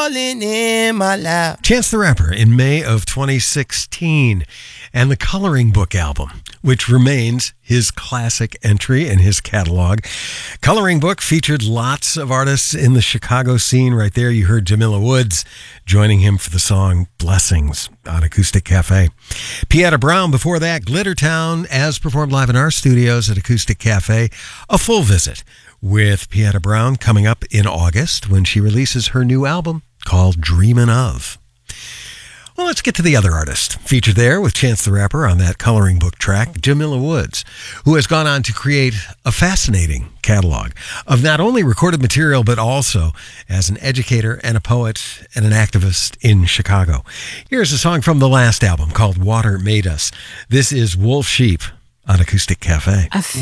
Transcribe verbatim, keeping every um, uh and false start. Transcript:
falling in my lap. Chance the Rapper in May of twenty sixteen, and the Coloring Book album, which remains his classic entry in his catalog. Coloring Book featured lots of artists in the Chicago scene. Right there, you heard Jamila Woods joining him for the song Blessings on Acoustic Cafe. Pieta Brown before that, Glitter Town, as performed live in our studios at Acoustic Cafe. A full visit with Pieta Brown coming up in August when she releases her new album called Dreamin' Of. Well, let's get to the other artist featured there with Chance the Rapper on that Coloring Book track, Jamila Woods, who has gone on to create a fascinating catalog of not only recorded material, but also as an educator and a poet and an activist in Chicago. Here's a song from the last album called Water Made Us. This is Wolf Sheep on Acoustic Cafe. I feel